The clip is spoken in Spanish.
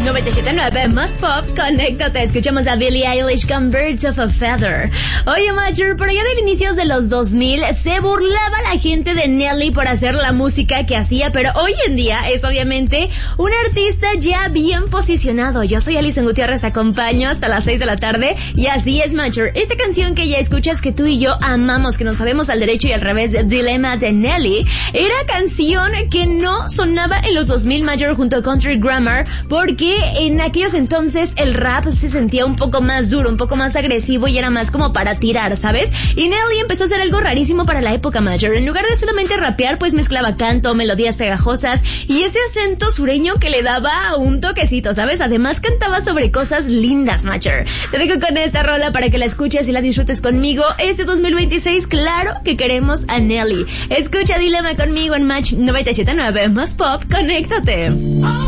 97.9 más pop, conéctate. Escuchamos a Billie Eilish con Birds of a Feather. Oye, Major, por allá de inicios de los 2000 se burlaba la gente de Nelly por hacer la música que hacía, pero hoy en día es obviamente un artista ya bien posicionado. Yo soy Alison Gutiérrez, te acompaño hasta las 6 de la tarde y así es, Major. Esta canción que ya escuchas, que tú y yo amamos, que nos sabemos al derecho y al revés, Dilema de Nelly, era canción que no sonaba en los 2000, Major, junto a Country Grammar, porque en aquellos entonces el rap se sentía un poco más duro, un poco más agresivo y era más como para tirar, ¿sabes? Y Nelly empezó a hacer algo rarísimo para la época, Major. En lugar de solamente rapear, pues mezclaba canto, melodías pegajosas y ese acento sureño que le daba un toquecito, ¿sabes? Además cantaba sobre cosas lindas, Major. Te dejo con esta rola para que la escuches y la disfrutes conmigo. Este 2026, claro que queremos a Nelly. Escucha Dilema conmigo en Match 97.9 más pop, conéctate.